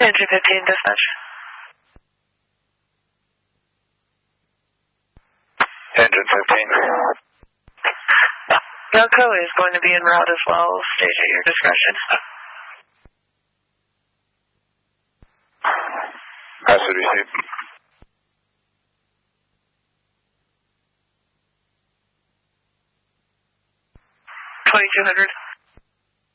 Engine 15, dispatch. Engine 15. Yelco is going to be en route as well. Stage at your discretion. Acid receipt. 2200.